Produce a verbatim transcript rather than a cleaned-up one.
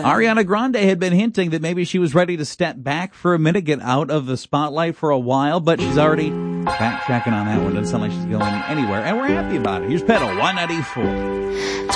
Ariana Grande had been hinting that maybe she was ready to step back for a minute, get out of the spotlight for a while, but she's already backtracking on that one. Doesn't sound like she's going anywhere, and we're happy about it. Here's Pedal one ninety-four.